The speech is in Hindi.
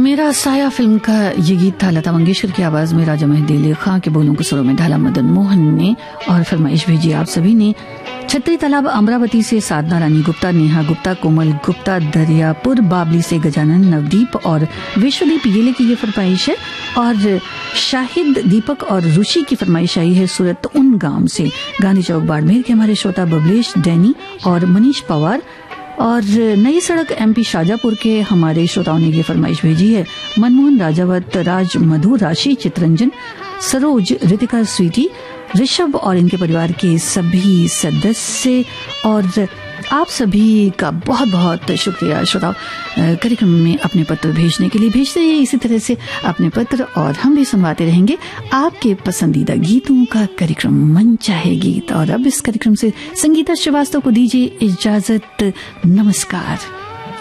मेरा साया फिल्म का ये गीत था लता मंगेशकर की आवाज में राजा मेहदी अली खां के बोलों को सुरों में ढाला मदन मोहन ने। और फरमाइश भेजी आप सभी ने। छतरी तालाब अमरावती से साधना रानी गुप्ता, नेहा गुप्ता, कोमल गुप्ता, दरियापुर बाबली से गजानन, नवदीप और विश्वदीप येले की ये फरमाइश है। और शाहिद, दीपक और रुचि की फरमाइश आई है सूरत उन गांव से। गांधी चौक बाड़मेर के हमारे श्रोता बबलेश, डैनी और मनीष पवार। और नई सड़क एमपी शाजापुर के हमारे श्रोताओं ने ये फरमाइश भेजी है। मनमोहन, राजावत, राज, मधु, राशि, चित्रंजन, सरोज, रितिका, स्वीटी, ऋषभ और इनके परिवार के सभी सदस्य। और आप सभी का बहुत बहुत शुक्रिया श्रोताओ, कार्यक्रम में अपने पत्र भेजने के लिए। भेजते रहिए इसी तरह से अपने पत्र और हम भी सुनवाते रहेंगे आपके पसंदीदा गीतों का कार्यक्रम मन चाहे गीत। और अब इस कार्यक्रम से संगीता श्रीवास्तव को दीजिए इजाजत। नमस्कार।